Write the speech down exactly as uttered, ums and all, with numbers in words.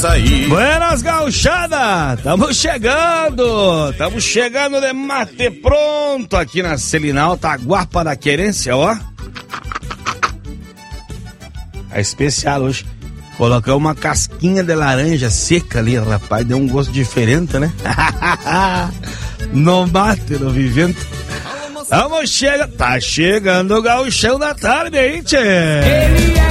sair. Buenas, gauchada! Estamos chegando! Estamos chegando de mate pronto aqui na Selinal, tá guapa da querência, ó. É especial hoje. Colocar uma casquinha de laranja seca ali, rapaz, deu um gosto diferente, né? No mate, no vivento. Vamos chega, tá chegando o gauchão da tarde, hein, tchê?